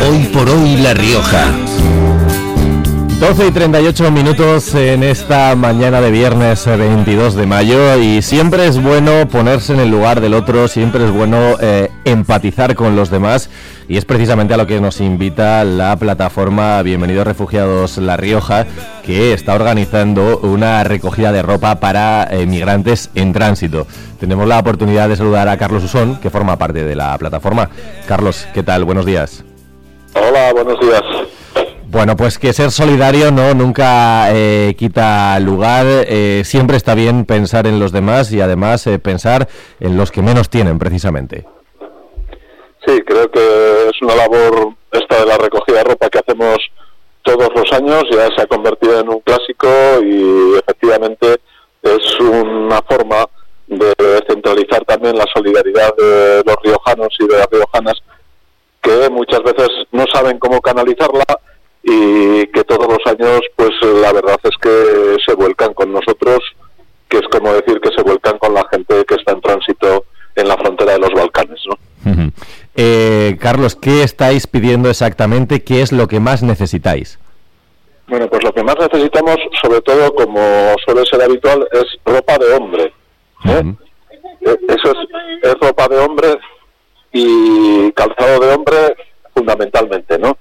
Hoy por hoy La Rioja. 12 y 38 minutos en esta mañana de viernes 22 de mayo, y siempre es bueno ponerse en el lugar del otro, siempre es bueno empatizar con los demás, y es precisamente a lo que nos invita la plataforma Bienvenidos Refugiados La Rioja, que está organizando una recogida de ropa para migrantes en tránsito. Tenemos la oportunidad de saludar a Carlos Usón, que forma parte de la plataforma. Carlos, ¿qué tal? Buenos días. Hola, buenos días. Bueno, pues que ser solidario nunca quita lugar, siempre está bien pensar en los demás y además pensar en los que menos tienen, precisamente. Sí, creo que es una labor esta de la recogida de ropa que hacemos todos los años, ya se ha convertido en un clásico y efectivamente es una forma de centralizar también la solidaridad de los riojanos y de las riojanas, que muchas veces no saben cómo canalizarla, y que todos los años, pues la verdad es que se vuelcan con nosotros, que es como decir que se vuelcan con la gente que está en tránsito en la frontera de los Balcanes, ¿no? Carlos, ¿qué estáis pidiendo exactamente? ¿Qué es lo que más necesitáis? Bueno, pues lo que más necesitamos, sobre todo, como suele ser habitual, es ropa de hombre, ¿eh? Eso es ropa de hombre y calzado de hombre fundamentalmente, ¿no?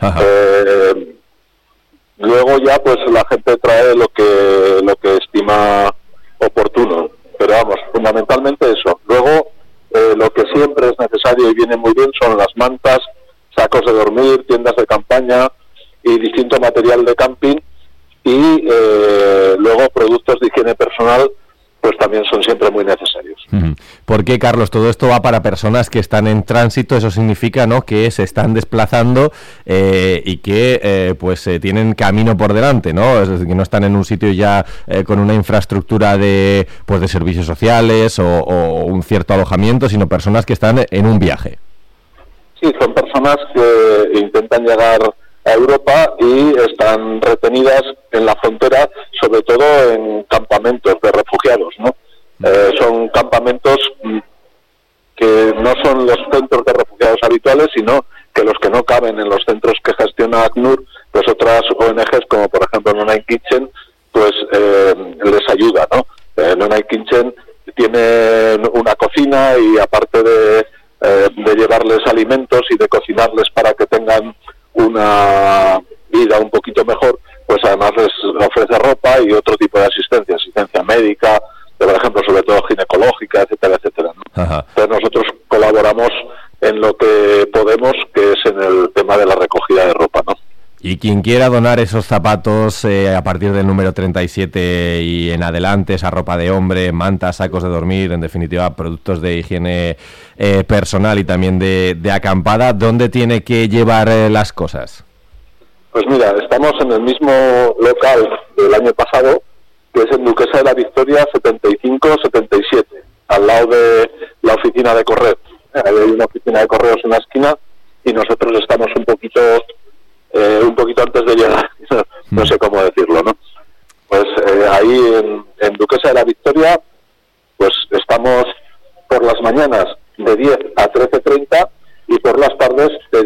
Luego ya pues la gente trae lo que estima oportuno, pero vamos, fundamentalmente eso. Luego lo que siempre es necesario y viene muy bien son las mantas, sacos de dormir, tiendas de campaña y distinto material de camping, y luego productos de higiene personal pues también son siempre muy necesarios. ¿Por qué, Carlos? Todo esto va para personas que están en tránsito, eso significa, ¿no?, que se están desplazando y que tienen camino por delante, ¿no? Es decir, que no están en un sitio ya con una infraestructura de servicios sociales o un cierto alojamiento, sino personas que están en un viaje. Sí, son personas que intentan llegar a Europa y están retenidas en la frontera, sobre todo en campamentos de refugiados, ¿no? Son campamentos que no son los centros de refugiados habituales, sino que los que no caben en los centros que gestiona ACNUR, pues otras ONGs, como por ejemplo No Night Kitchen, pues les ayuda, ¿no? No Night Kitchen tiene una cocina y aparte de llevarles alimentos y de cocinarles para que tengan una vida un poquito mejor, pues además les ofrece ropa y otro tipo de asistencia médica, por ejemplo, sobre todo ginecológica, etcétera, etcétera, ¿no? Entonces nosotros colaboramos en lo que podemos, que es en el tema de la recogida de ropa, ¿no? Y quien quiera donar esos zapatos a partir del número 37 y en adelante, esa ropa de hombre, mantas, sacos de dormir, en definitiva productos de higiene personal y también de acampada, ¿dónde tiene que llevar las cosas? Pues mira, estamos en el mismo local del año pasado, que es en Duquesa de la Victoria 75-77, al lado de la oficina de correos. Hay una oficina de correos en la esquina y nosotros estamos un poquito antes de llegar, no sé cómo decirlo, ¿no? Pues ahí en Duquesa de la Victoria, pues estamos por las mañanas de 10 a 13:30 y por las tardes de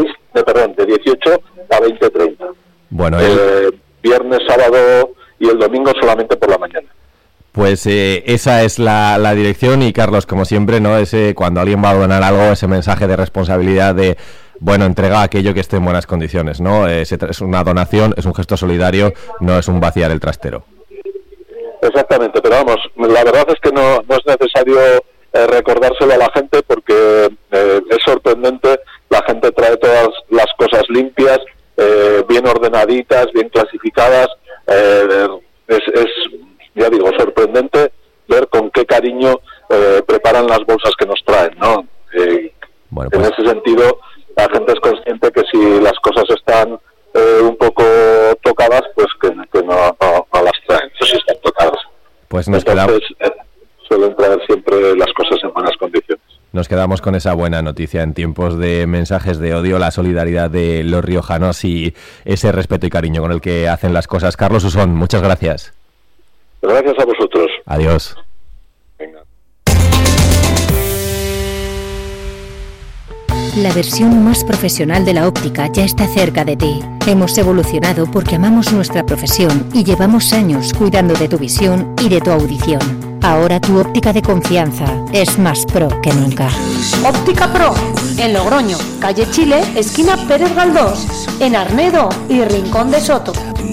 18 a 20:30. Bueno, viernes, sábado y el domingo solamente por la mañana. Pues esa es la dirección, y Carlos, como siempre, ¿no?, cuando alguien va a donar algo, ese mensaje de responsabilidad de entrega aquello que esté en buenas condiciones, ¿no? Es una donación, es un gesto solidario, no es un vaciar el trastero. Exactamente, pero vamos, la verdad es que no es necesario recordárselo a la gente, porque es sorprendente, la gente trae todas las cosas limpias, bien ordenaditas, bien clasificadas, es ya digo, sorprendente ver con qué cariño preparan las bolsas que nos traen, ¿no? Bueno, pues, en ese sentido, la gente es consciente que si las cosas están un poco tocadas, pues que no las traen, si están tocadas. Pues entonces suelen traer siempre las cosas en buenas condiciones. Nos quedamos con esa buena noticia en tiempos de mensajes de odio, la solidaridad de los riojanos y ese respeto y cariño con el que hacen las cosas. Carlos Usón, muchas gracias. Gracias a vosotros. Adiós. Venga. La versión más profesional de la óptica ya está cerca de ti. Hemos evolucionado porque amamos nuestra profesión y llevamos años cuidando de tu visión y de tu audición. Ahora tu óptica de confianza es más pro que nunca. Óptica Pro, en Logroño, calle Chile, esquina Pérez Galdós, en Arnedo y Rincón de Soto.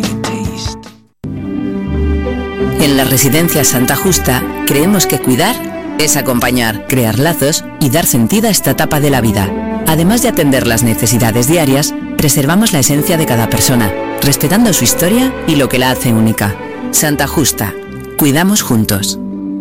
En la Residencia Santa Justa creemos que cuidar es acompañar, crear lazos y dar sentido a esta etapa de la vida. Además de atender las necesidades diarias, preservamos la esencia de cada persona, respetando su historia y lo que la hace única. Santa Justa. Cuidamos juntos.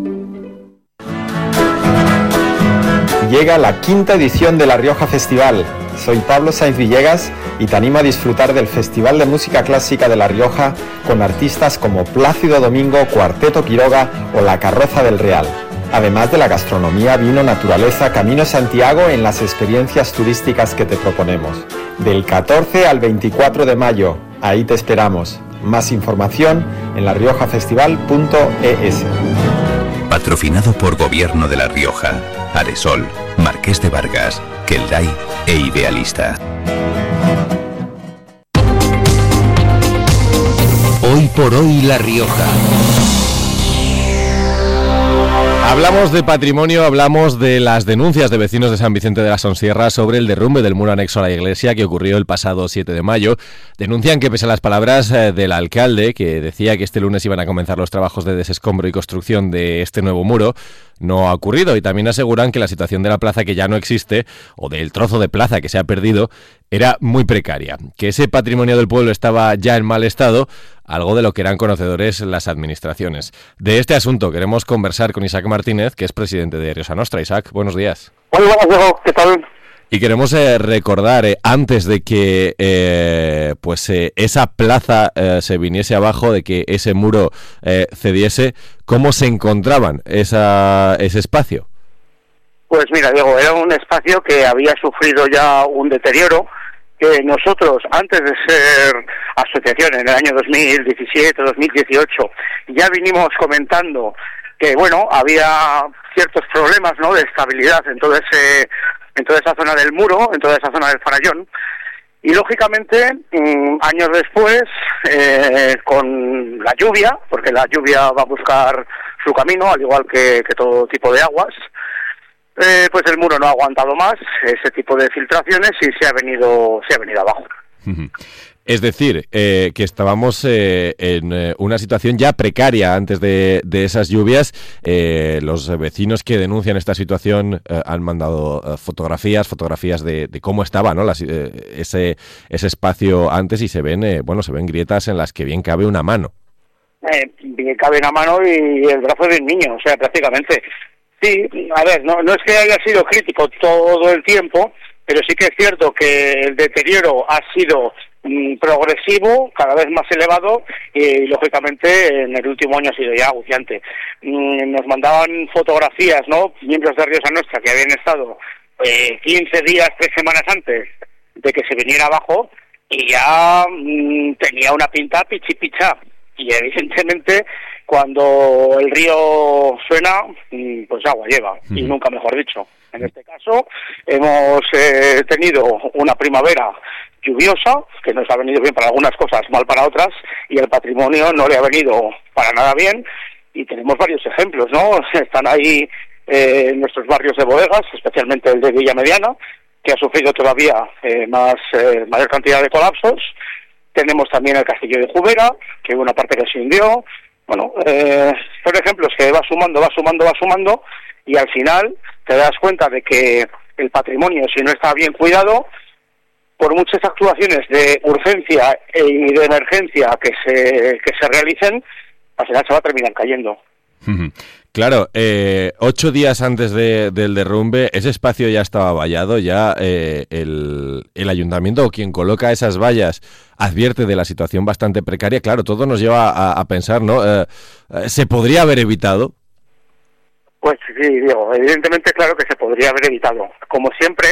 Llega la 5ª edición de La Rioja Festival. Soy Pablo Sainz Villegas y te animo a disfrutar del Festival de Música Clásica de La Rioja con artistas como Plácido Domingo, Cuarteto Quiroga o La Carroza del Real. Además de la gastronomía, vino, naturaleza, Camino Santiago en las experiencias turísticas que te proponemos. Del 14 al 24 de mayo, ahí te esperamos. Más información en lariojafestival.es. Patrocinado por Gobierno de La Rioja, Aresol, Marqués de Vargas, Kelday e Idealista. Hoy por hoy La Rioja. Hablamos de patrimonio, hablamos de las denuncias de vecinos de San Vicente de la Sonsierra sobre el derrumbe del muro anexo a la iglesia que ocurrió el pasado 7 de mayo. Denuncian que, pese a las palabras del alcalde, que decía que este lunes iban a comenzar los trabajos de desescombro y construcción de este nuevo muro, no ha ocurrido, y también aseguran que la situación de la plaza que ya no existe, o del trozo de plaza que se ha perdido, era muy precaria, que ese patrimonio del pueblo estaba ya en mal estado, algo de lo que eran conocedores las administraciones. De este asunto queremos conversar con Isaac Martínez, que es presidente de Riosa Nostra. Isaac, buenos días. Muy buenas, Diego, ¿qué tal? Y queremos recordar, antes de que esa plaza se viniese abajo, de que ese muro cediese, ¿cómo se encontraban ese espacio? Pues mira, Diego, era un espacio que había sufrido ya un deterioro, que nosotros, antes de ser asociación en el año 2017-2018, ya vinimos comentando que, bueno, había ciertos problemas, ¿no?, de estabilidad en toda esa zona del muro, en toda esa zona del farallón, y lógicamente, años después, con la lluvia, porque la lluvia va a buscar su camino, al igual que todo tipo de aguas, pues el muro no ha aguantado más ese tipo de filtraciones y se ha venido abajo. Es decir, que estábamos en una situación ya precaria antes de esas lluvias. Los vecinos que denuncian esta situación han mandado fotografías de cómo estaba, ¿no?, ese espacio antes, y se ven grietas en las que bien cabe una mano. Bien cabe una mano y el brazo de un niño, o sea, prácticamente. Sí, a ver, no es que haya sido crítico todo el tiempo, pero sí que es cierto que el deterioro ha sido progresivo, cada vez más elevado, y lógicamente en el último año ha sido ya acuciante. Nos mandaban fotografías, ¿no?, miembros de Riosa Nostra que habían estado 15 días, 3 semanas antes de que se viniera abajo, y ya tenía una pinta pichipicha. Y evidentemente, cuando el río suena, pues agua lleva, y nunca mejor dicho. En este caso, hemos tenido una primavera lluviosa, que nos ha venido bien para algunas cosas, mal para otras, y el patrimonio no le ha venido para nada bien, y tenemos varios ejemplos, ¿no? Están ahí nuestros barrios de bodegas, especialmente el de Villa Mediana, que ha sufrido todavía mayor cantidad de colapsos. Tenemos también el castillo de Jubera, que hubo una parte que se hundió. Bueno, son ejemplos que va sumando, y al final te das cuenta de que el patrimonio, si no está bien cuidado, por muchas actuaciones de urgencia y de emergencia que se realicen, al final se va a terminar cayendo. Claro, 8 días antes del derrumbe, ese espacio ya estaba vallado, ya el ayuntamiento o quien coloca esas vallas advierte de la situación bastante precaria. Claro, todo nos lleva a pensar, ¿no? ¿Se podría haber evitado? Pues sí, Diego, evidentemente claro que se podría haber evitado. Como siempre,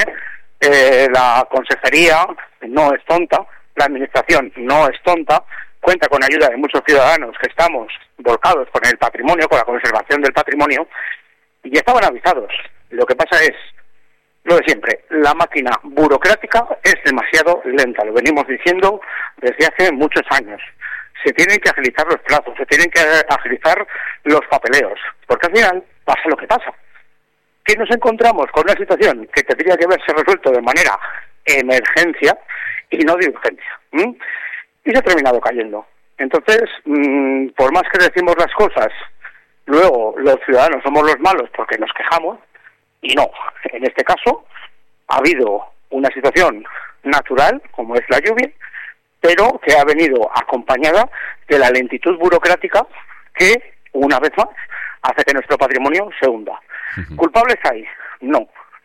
la consejería no es tonta, la administración no es tonta, cuenta con ayuda de muchos ciudadanos que estamos volcados con el patrimonio, con la conservación del patrimonio, y estaban avisados. Lo que pasa es Lo de siempre, la máquina burocrática es demasiado lenta, lo venimos diciendo desde hace muchos años. Se tienen que agilizar los plazos, se tienen que agilizar los papeleos, porque al final pasa lo que pasa. Que nos encontramos con una situación que tendría que haberse resuelto de manera emergencia y no de urgencia. Y se ha terminado cayendo. Entonces, por más que decimos las cosas, luego los ciudadanos somos los malos porque nos quejamos, y no. En este caso, ha habido una situación natural, como es la lluvia, pero que ha venido acompañada de la lentitud burocrática que, una vez más, hace que nuestro patrimonio se hunda. ¿Culpables hay? No.